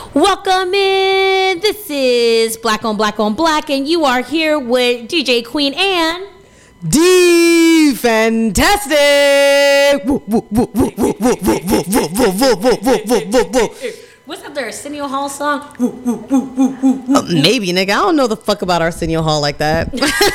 Welcome in. This is Black on Black on Black, and you are here with DJ Queen and D Fantastic. What's that? Their Arsenio Hall song? Maybe, nigga. I don't know the fuck about Arsenio Hall like that.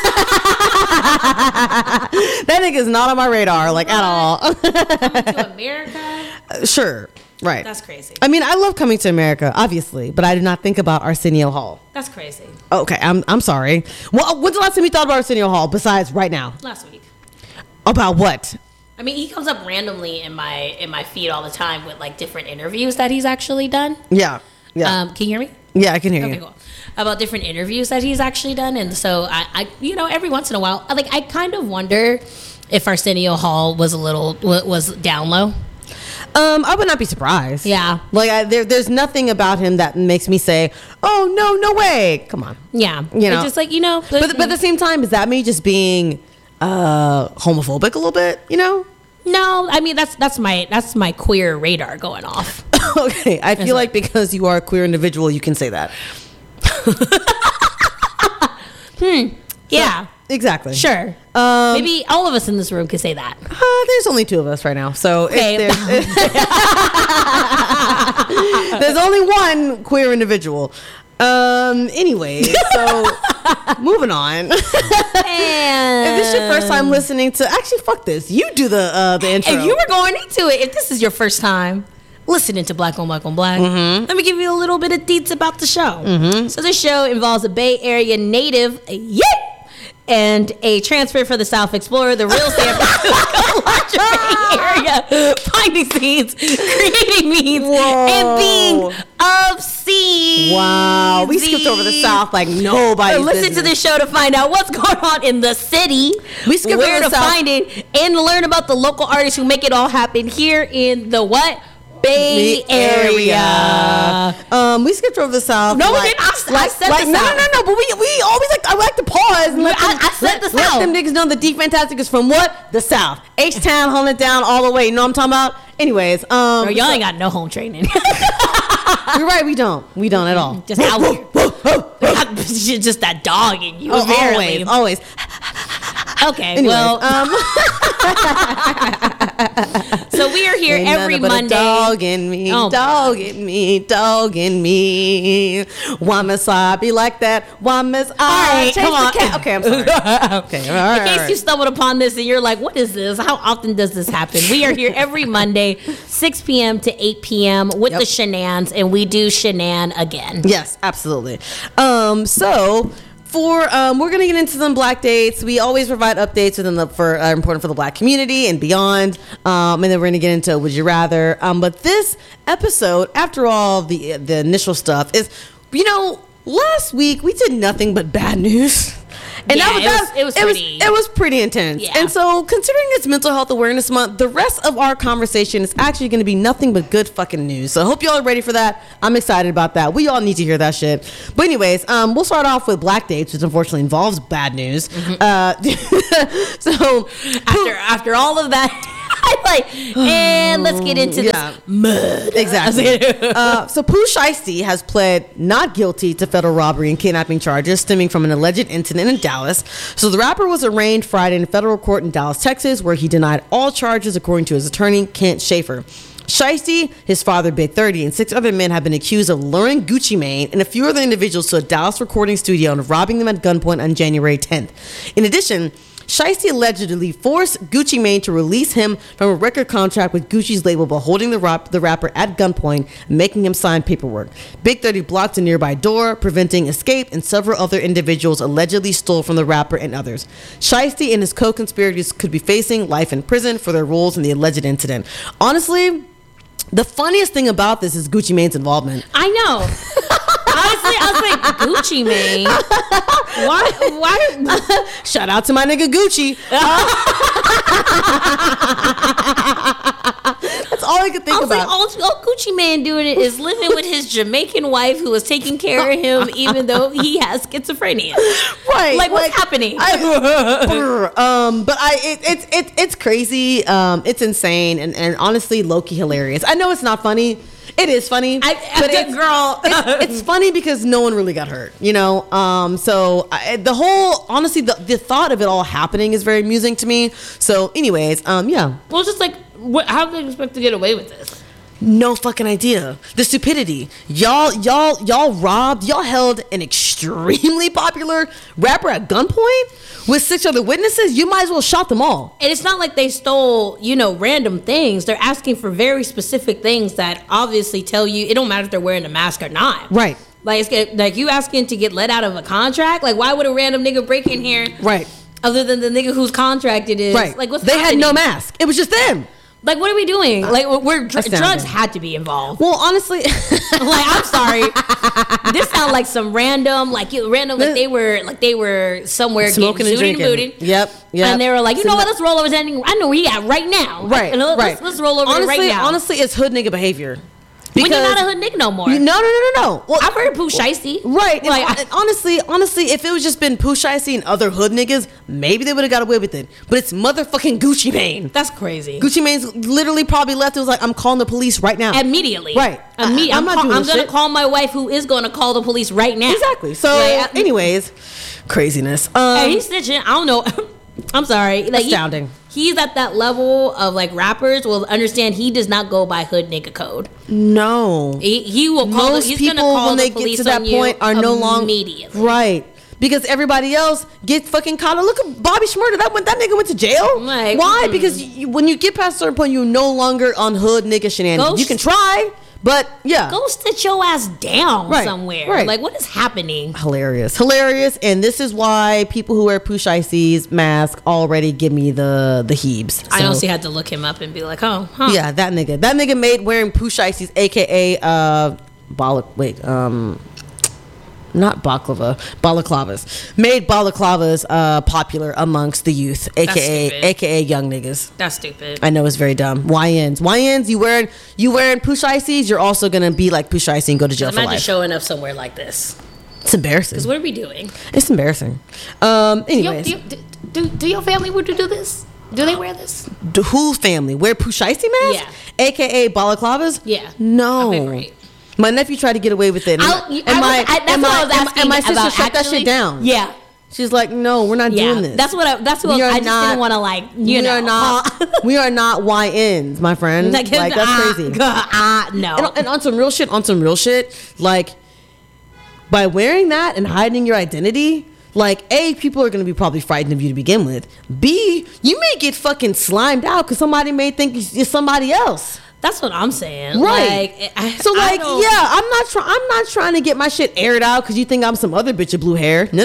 That nigga's not on my radar, like, at all. Coming to America? Sure. Right. That's crazy. I mean, I love Coming to America, obviously, but I did not think about Arsenio Hall. That's crazy. Okay, I'm sorry. Well, when's the last time you thought about Arsenio Hall besides right now? Last week. About what? I mean, he comes up randomly in my feed all the time with like different interviews that he's actually done. Yeah. Can you hear me? Yeah, I can hear you. Okay, cool. About different interviews that he's actually done, and so I every once in a while, I kind of wonder if Arsenio Hall was down low. I would not be surprised. Yeah. Like, there's nothing about him that makes me say, oh, no way. Come on. Yeah. You know. It's just like, But at the same time, is that me just being homophobic a little bit, No, I mean, that's my queer radar going off. Okay. I feel like because you are a queer individual, you can say that. Yeah. Exactly. Sure. Maybe all of us in this room could say that. There's only two of us right now, so Okay. there's only one queer individual. Anyway, so moving on. And If this is your first time listening to, actually, fuck this. You do the intro. if you were going into it, if this is your first time listening to Black on Black on Black, let me give you a little bit of deets about the show. So this show involves a Bay Area native, and a transfer for the South Explorer, the real San Francisco larger Bay Area, finding scenes, creating memes, and being obscene. Wow, we skipped over the South like nobody. Listen to this show to find out what's going on in the city. We skipped where over to the South. find it, and learn about the local artists who make it all happen here in the what? Bay Area. We skipped over the South. No, we didn't. I said the South. No. But we always I like to pause and I said the let South. them niggas know the D Fantastic is from what? The South. H-Town, holding it down all the way. You know what I'm talking about? Anyways, Bro, y'all ain't got no home training. you're right. We don't at all. Just out here. Just that dog in you. apparently. Always. Okay, Anyways, well, so we are here Ain't every nothing but a Monday. dog in me, Oh, dog in me, dog in me. Why must I be like that? Why must I right, chase come the on. cat? Okay, I'm sorry. Okay, all right. In case you stumbled upon this and you're like, what is this? How often does this happen? We are here every Monday, 6 p.m. to 8 p.m. with the shenanigans, and we do shenan again. Yes, absolutely. We're gonna get into some black dates. We always provide updates within important for the black community and beyond. And then we're gonna get into Would You Rather. But this episode, after all the initial stuff, is last week we did nothing but bad news. And it was pretty intense. Yeah. And so, considering it's Mental Health Awareness Month, the rest of our conversation is actually going to be nothing but good fucking news. So I hope y'all are ready for that. I'm excited about that. We all need to hear that shit. But anyways, we'll start off with black dates, which unfortunately involves bad news. So after all of that, and let's get into this mud. Exactly. So Pooh Shiesty has pled not guilty to federal robbery and kidnapping charges stemming from an alleged incident in Dallas. So the rapper was arraigned Friday in federal court in Dallas, Texas, where he denied all charges, according to his attorney, Kent Schaefer. Shiesty, his father, Big 30, and 6 other men have been accused of luring Gucci Mane and a few other individuals to a Dallas recording studio and robbing them at gunpoint on January 10th. In addition, Shiesty allegedly forced Gucci Mane to release him from a record contract with Gucci's label while holding the rapper at gunpoint and making him sign paperwork. Big 30 blocked a nearby door, preventing escape, and several other individuals allegedly stole from the rapper and others. Shiesty and his co-conspirators could be facing life in prison for their roles in the alleged incident. Honestly, the funniest thing about this is Gucci Mane's involvement. I know. Honestly, I was like, Gucci Mane. Why? Shout out to my nigga Gucci. That's all I could think I was about. like, all Gucci Mane doing it is living with his Jamaican wife who is taking care of him even though he has schizophrenia. Right. Like, what's happening? But it's crazy. It's insane and honestly low-key hilarious. I know it's not funny. It is funny, but it's funny because no one really got hurt, you know. The whole, honestly, the thought of it all happening is very amusing to me. So, anyways, yeah. Well, it's just like, how do they expect to get away with this? No fucking idea. The stupidity. Y'all robbed, y'all held an extremely popular rapper at gunpoint with 6 other witnesses. You might as well shot them all. And it's not like they stole, random things. They're asking for very specific things that obviously tell you it don't matter if they're wearing a mask or not. Right. Like, like you asking to get let out of a contract. Like, why would a random nigga break in here? Right. Other than the nigga whose contract it is. Right. Like, what's they happening? had no mask. It was just them. Like, what are we doing? Like, drugs had to be involved. Well, honestly, like, I'm sorry. This sounds like some random, like they were somewhere smoking and drinking. Yep. And they were like, you know what? Let's roll over to that. I know where he at right now. Right. Let's roll over right now. Honestly, it's hood nigga behavior. When you're not a hood nigga no more. No. Well, I've heard Pooh Shiesty. Right. Like, honestly, if it was just been Pooh Shiesty and other hood niggas, maybe they would have got away with it. But it's motherfucking Gucci Mane. That's crazy. Gucci Mane's literally probably left. It was like, I'm calling the police right now. Immediately. Right. I'm going to call my wife, who is going to call the police right now. Exactly. So, anyways, craziness. He's snitching. I don't know. I'm sorry. Like, astounding. He's at that level of, like, rappers will understand he does not go by hood nigga code. No. He will call Most people, when they get to that point, are no longer immediately. Right. Because everybody else gets fucking caught. Look at Bobby Shmurda. That nigga went to jail. Like, why? Because when you get past a certain point, you're no longer on hood nigga shenanigans. You can try, but yeah. Go sit your ass down somewhere. Right. Like, what is happening? Hilarious. And this is why people who wear Pooh Shiesty's mask already give me the heebs. So, I honestly had to look him up and be like, oh, huh. Yeah, that nigga made wearing Pooh Shiesty's, aka not balaclavas. Made balaclavas popular amongst the youth, aka young niggas. That's stupid. I know, it's very dumb. YNs, you wearing Pooh Shiesties, you're also gonna be like Pooh Shiesty and go to jail for life. Imagine showing up somewhere like this. It's embarrassing. Because what are we doing? It's embarrassing. Anyways. Do your family do this? Do they wear this? Whose family? Wear Pooh Shiesty mask? Yeah. AKA balaclavas? Yeah. No. Okay, great. My nephew tried to get away with it. And my sister shut that shit down. Yeah. She's like, no, we're not doing this. That's what I just didn't want to, like, we are not YNs, my friend. Like, that's crazy. No. And on some real shit, like, by wearing that and hiding your identity, like, A, people are going to be probably frightened of you to begin with. B, you may get fucking slimed out because somebody may think you're somebody else. That's what I'm saying. Right. I'm not trying to get my shit aired out because you think I'm some other bitch with blue hair. No.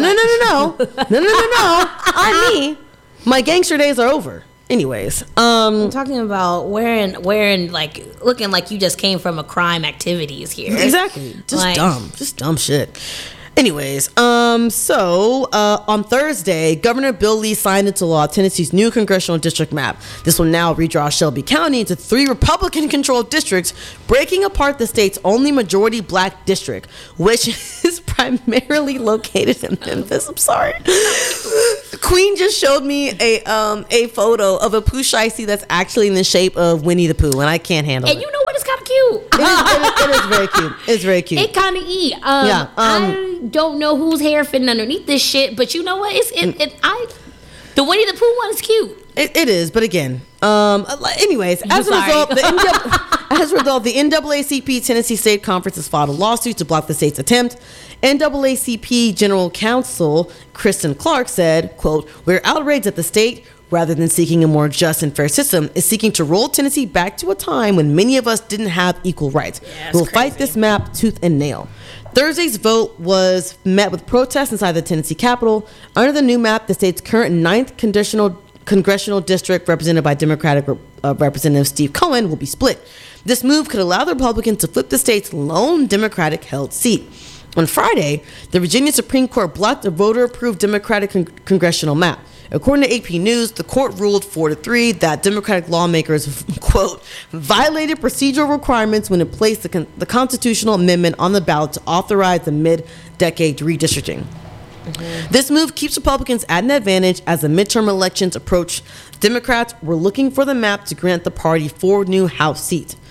I'm me. My gangster days are over. Anyways, I'm talking about wearing like looking like you just came from a crime activities here. Exactly. Just dumb shit. Anyways, on Thursday, Governor Bill Lee signed into law Tennessee's new congressional district map. This will now redraw Shelby County into 3 Republican-controlled districts, breaking apart the state's only majority black district, which is primarily located in Memphis. I'm sorry. Queen just showed me a photo of a Pooh Shiesty that's actually in the shape of Winnie the Pooh, and I can't handle it. And you know what? It's kind of cute. It is very cute. It's very cute. It kind of I don't know whose hair fitting underneath this shit, but you know what? The Winnie the Pooh one is cute. It is, but again, anyways, as a result, the NAACP Tennessee State Conference has filed a lawsuit to block the state's attempt. NAACP General Counsel Kristen Clark said, quote, "We're outraged that the state, rather than seeking a more just and fair system, is seeking to roll Tennessee back to a time when many of us didn't have equal rights. We'll fight this map tooth and nail." Thursday's vote was met with protests inside the Tennessee Capitol. Under the new map, the state's current 9th congressional district, represented by Democratic Representative Steve Cohen, will be split. This move could allow the Republicans to flip the state's lone Democratic-held seat. On Friday, the Virginia Supreme Court blocked a voter-approved Democratic congressional map. According to AP News, the court ruled 4-3 that Democratic lawmakers, quote, violated procedural requirements when it placed the constitutional amendment on the ballot to authorize the mid-decade redistricting. Mm-hmm. This move keeps Republicans at an advantage as the midterm elections approach. Democrats were looking for the map to grant the party 4 new House seats.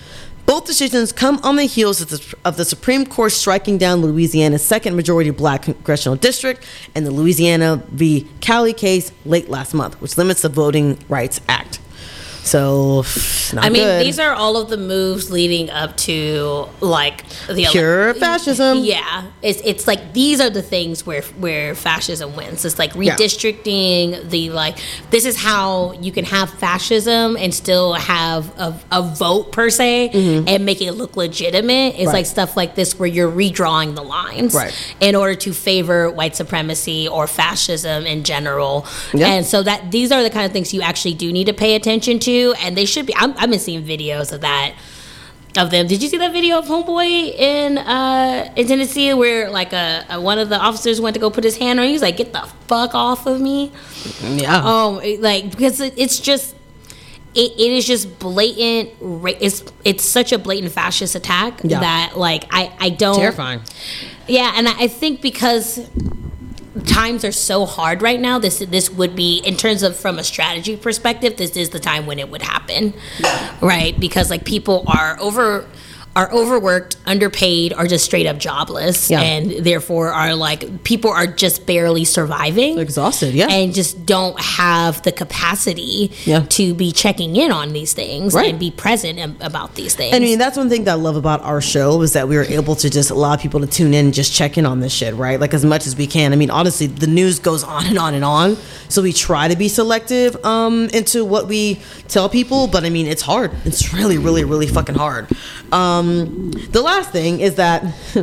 Both decisions come on the heels of the Supreme Court striking down Louisiana's second majority black congressional district and the Louisiana v. Cali case late last month, which limits the Voting Rights Act. So, not good. These are all of the moves leading up to like the pure fascism. Yeah, it's like these are the things where fascism wins. It's like redistricting. The like this is how you can have fascism and still have a vote per se and make it look legitimate. It's like stuff like this where you're redrawing the lines in order to favor white supremacy or fascism in general. And so that these are the kind of things you actually do need to pay attention to. And they should be. I've been seeing videos of them. Did you see that video of Homeboy in Tennessee where like one of the officers went to go put his hand on? He was like, "Get the fuck off of me!" Yeah. Because it's just. It is just blatant. It's such a blatant fascist attack that like I don't. Terrifying. Yeah, and I think because times are so hard right now, this would be, in terms of from a strategy perspective, this is the time when it would happen, right? Because like people are overworked, underpaid, or just straight up jobless, and therefore are like people are just barely surviving, exhausted, and just don't have the capacity to be checking in on these things and be present about these things. I mean, that's one thing that I love about our show is that we were able to just allow people to tune in and just check in on this shit, right? Like as much as we can. I mean, honestly, the news goes on and on and on, so we try to be selective into what we tell people, but I mean, it's hard. It's really, really, really fucking hard. The last thing is that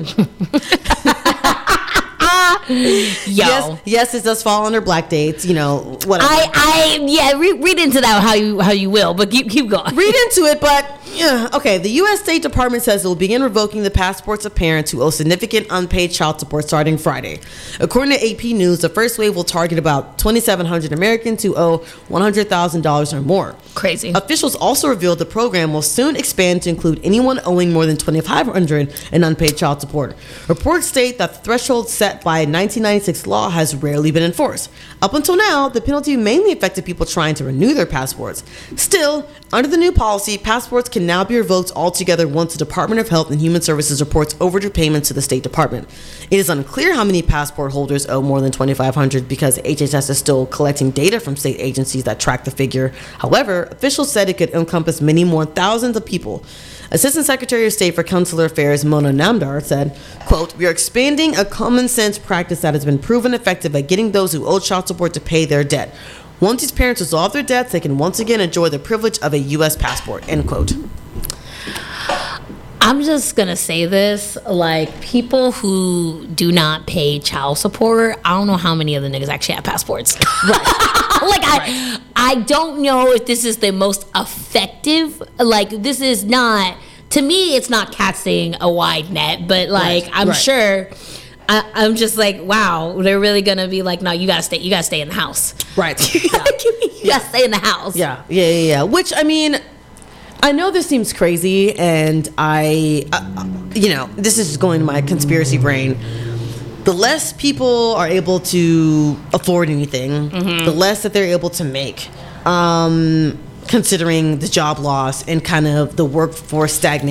yes, it does fall under black dates, you know, whatever. Read into that how you will, but keep going. Read into it, but okay. The U.S. State Department says it will begin revoking the passports of parents who owe significant unpaid child support starting Friday. According to AP News, the first wave will target about 2,700 Americans who owe $100,000 or more. Crazy. Officials also revealed the program will soon expand to include anyone owing more than $2,500 in unpaid child support. Reports state that the threshold set by a 1996 law has rarely been enforced. Up until now, the penalty mainly affected people trying to renew their passports. Still, under the new policy, passports can now be revoked altogether once the Department of Health and Human Services reports overdue payments to the State Department. It is unclear how many passport holders owe more than $2,500 because HHS is still collecting data from state agencies that track the figure. However, officials said it could encompass many more thousands of people. Assistant Secretary of State for Consular Affairs Mona Namdar said, quote, "We are expanding a common sense practice that has been proven effective at getting those who owe child support to pay their debt. Once these parents resolve their debts, they can once again enjoy the privilege of a U.S. passport," end quote. I'm just gonna say this, like, people who do not pay child support, I don't know how many of the niggas actually have passports. Right. I don't know if this is the most effective, like, this is not, to me, it's not casting a wide net, but like, I'm sure, I'm just like, wow, they're really gonna be like, no, you gotta stay in the house. Right. You gotta stay in the house. Yeah. Which, I mean, I know this seems crazy, and this is just going to my conspiracy brain. The less people are able to afford anything, the less that they're able to make, considering the job loss and kind of the workforce stagnation.